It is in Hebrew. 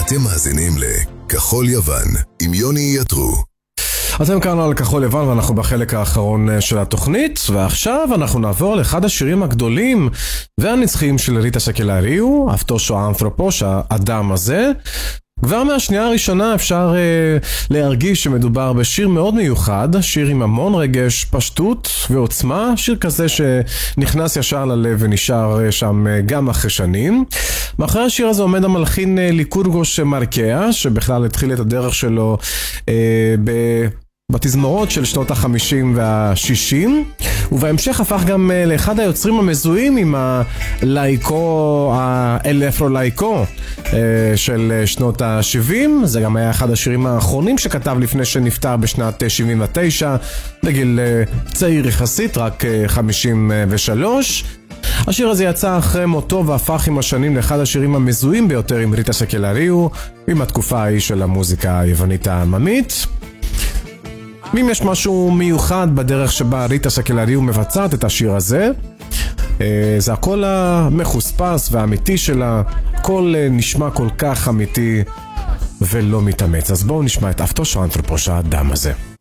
אתם מאזינים לכחול יוון עם יוני יתרו. אתם כאן על כחול יוון ואנחנו בחלק האחרון של התוכנית, ועכשיו אנחנו נעבור לאחד השירים הגדולים והנצחיים של ריטה סקלריו, אבטושו האנתרופוש, האדם הזה. כבר מהשנייה הראשונה אפשר להרגיש שמדובר בשיר מאוד מיוחד, שיר עם המון רגש, פשטות ועוצמה, שיר כזה שנכנס ישר ללב ונשאר שם גם אחרי שנים. מאחורי השיר הזה עומד המלחין ליקורגוש מרקאה, שבכלל התחיל את הדרך שלו בתזמורות של שנות ה-50 וה-60, ובהמשך הפך גם לאחד היוצרים המזוהים עם הלייקו, האלפרו-לייקו של שנות ה-70. זה גם היה אחד השירים האחרונים שכתב לפני שנפטר בשנת 79, בגיל צעיר יחסית, רק 53. השיר הזה יצא אחרי מותו והפך עם השנים לאחד השירים המזוהים ביותר עם ריטה סקלריו, עם התקופה ההיא של המוזיקה היוונית העממית. אם יש משהו מיוחד בדרך שבה ריטה סקלריו מבצעת את השיר הזה, זה הקול המחוספס והאמיתי שלה, קול נשמע כל כך אמיתי ולא מתאמץ. אז בואו נשמע את אבטושו האנתרופוש, האדם הזה.